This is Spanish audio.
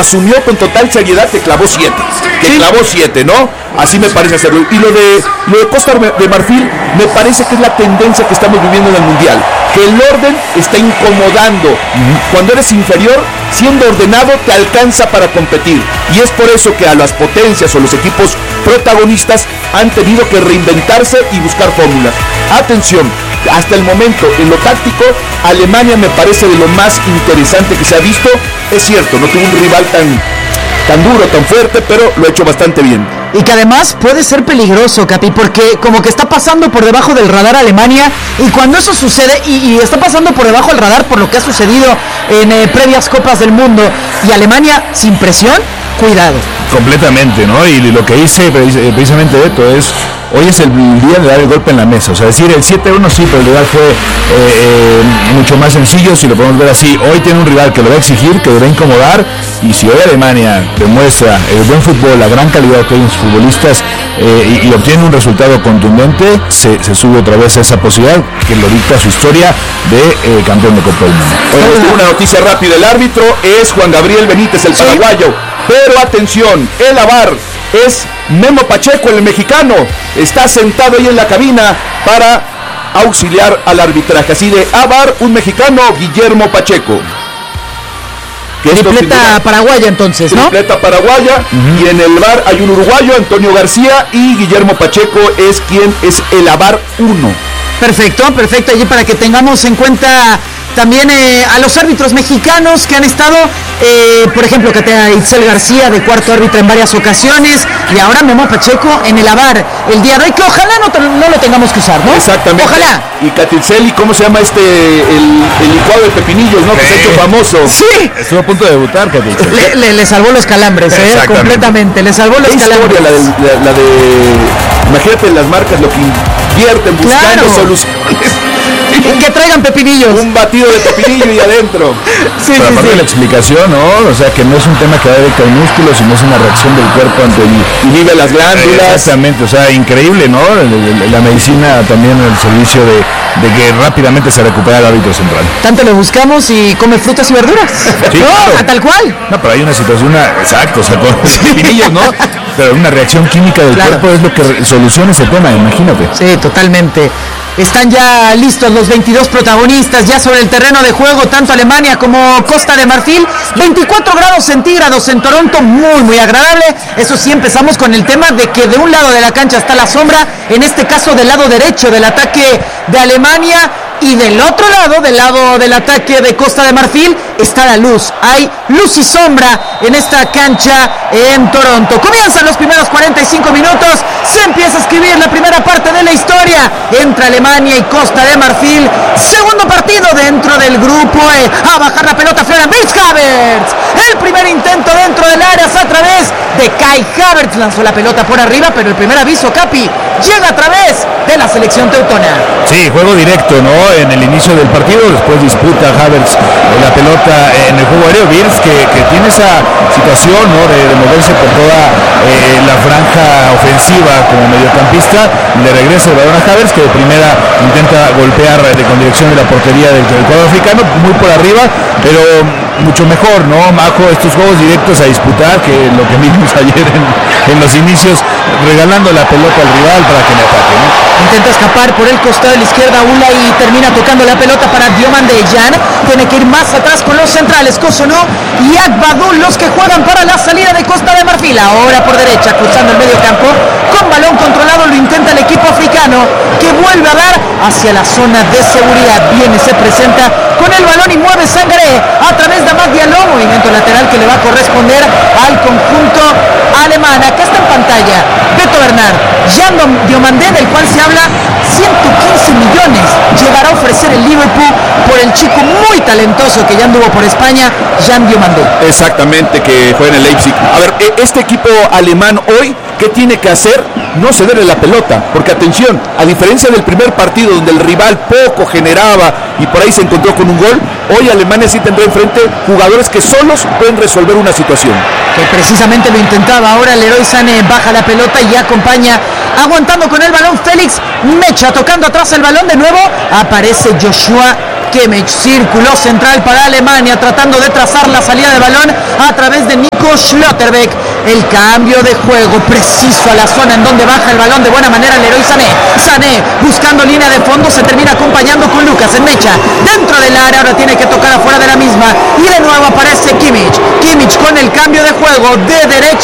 asumió con total seriedad, te clavó 7, ¿no? Así me parece hacerlo. Y lo de Costa de Marfil, me parece que es la tendencia que estamos viviendo en el Mundial, que el orden está incomodando. Cuando eres inferior, siendo ordenado te alcanza para competir, y es por eso que a las potencias o los equipos protagonistas han tenido que reinventarse y buscar fórmulas. Atención, hasta el momento en lo táctico, Alemania me parece de lo más interesante que se ha visto. Es cierto, no tuvo un rival tan duro, tan fuerte, pero lo ha hecho bastante bien. Y que además puede ser peligroso, Capi, porque como que está pasando por debajo del radar Alemania, y cuando eso sucede, y está pasando por debajo del radar por lo que ha sucedido en previas Copas del Mundo, y Alemania sin presión, cuidado. Completamente, ¿no? Y lo que dice precisamente Beto es, hoy es el día de dar el golpe en la mesa, o sea, decir el 7-1 sí, pero el rival fue mucho más sencillo, si lo podemos ver así. Hoy tiene un rival que lo va a exigir, que lo va a incomodar, y si hoy Alemania demuestra el buen fútbol, la gran calidad que hay en sus futbolistas, y obtiene un resultado contundente, se sube otra vez a esa posibilidad que lo dicta su historia de campeón de Copa del Mundo. Bueno, una noticia rápida, el árbitro es Juan Gabriel Benítez, el paraguayo, pero atención, el VAR es Memo Pacheco, el mexicano, está sentado ahí en la cabina para auxiliar al arbitraje, así de VAR, un mexicano, Guillermo Pacheco. Tripleta paraguaya entonces, ¿no? Tripleta paraguaya, y en el VAR hay un uruguayo, Antonio García, y Guillermo Pacheco es quien es el VAR 1. Perfecto, allí para que tengamos en cuenta también a los árbitros mexicanos que han estado, por ejemplo, Itzel García de cuarto árbitro en varias ocasiones, y ahora Memo Pacheco en el VAR el día de hoy, que ojalá no lo tengamos que usar, ¿no? Exactamente. Ojalá. Y Catitzel, ¿cómo se llama el licuado de pepinillos, no? Que se ha hecho famoso. Sí. Estuvo a punto de debutar, Catitzel. Le salvó los calambres, completamente, le salvó los calambres. La de, imagínate las marcas, lo que invierten buscando soluciones. Que traigan pepinillos. Un batido de pepinillo y adentro. Sí, pero aparte de la explicación, ¿no? O sea, que no es un tema que va directo al músculo, sino es una reacción del cuerpo ante y vive las glándulas. Exactamente, o sea, increíble, ¿no? La medicina también, el servicio de que rápidamente se recupera el árbitro central. Tanto lo buscamos y come frutas y verduras. Sí, no, claro. a tal cual. No, pero hay una situación, exacto, o sea, con los pepinillos, ¿no? Pero una reacción química del cuerpo es lo que soluciona ese tema, imagínate. Sí, totalmente. Están ya listos los 22 protagonistas ya sobre el terreno de juego, tanto Alemania como Costa de Marfil. 24 grados centígrados en Toronto, muy agradable. Eso sí, empezamos con el tema de que de un lado de la cancha está la sombra, en este caso del lado derecho del ataque de Alemania, y del otro lado, del lado del ataque de Costa de Marfil, está la luz. Hay luz y sombra en esta cancha en Toronto. Comienzan los primeros 45 minutos, se empieza a escribir la primera parte de la historia entre Alemania y Costa de Marfil. Segundo partido dentro del grupo E. A bajar la pelota Florian Wirtz-Havertz. El primer intento dentro del área a través de Kai Havertz. Lanzó la pelota por arriba, pero el primer aviso, Capi, llega a través de la selección teutona. Sí, juego directo, ¿no? En el inicio del partido, después disputa Havertz la pelota en el juego aéreo. Wirtz que tiene esa situación, ¿no? de moverse por toda la franja ofensiva como mediocampista. Le regresa el balón a Havertz, que de primera intenta golpear con dirección de la portería del cuadro africano, muy por arriba, pero mucho mejor, ¿no, Majo? Estos juegos directos a disputar, que lo que vimos ayer en los inicios, regalando la pelota al rival para que le ataque, ¿no? Intenta escapar por el costado de la izquierda Ula y termina tocando la pelota para Diomande Jan. Tiene que ir más atrás con los centrales, Cosono y Agbadou, los que juegan para la salida de Costa de Marfil. Ahora por derecha, cruzando el medio campo, con balón controlado, lo intenta el equipo africano, que vuelve a dar hacia la zona de seguridad. Viene, se presenta con el balón y mueve Sangaré a través de Amad Diallo, movimiento lateral que le va a corresponder al conjunto alemán. Acá está en pantalla Beto Bernard, Jan Diomande, del cual se habla 115 millones llegará a ofrecer el Liverpool por el chico muy talentoso que ya anduvo por España, Jan Diomande. Exactamente, que juega en el Leipzig. A ver, este equipo alemán hoy, ¿qué tiene que hacer? No cederle la pelota, porque atención, a diferencia del primer partido donde el rival poco generaba y por ahí se encontró con un gol, hoy Alemania sí tendrá enfrente jugadores que solos pueden resolver una situación. Que precisamente lo intentaba. Ahora Leroy Sané baja la pelota y acompaña, aguantando con el balón Félix Mecha, tocando atrás el balón de nuevo, aparece Joshua Kimmich, círculo central para Alemania, tratando de trazar la salida de balón a través de Nico Schlotterbeck. El cambio de juego preciso a la zona en donde baja el balón de buena manera el Leroy Sané. Sané buscando línea de fondo, se termina acompañando con Lucas en mecha. Dentro del área, ahora tiene que tocar afuera de la misma. Y de nuevo aparece Kimmich. Kimmich con el cambio de juego de derecha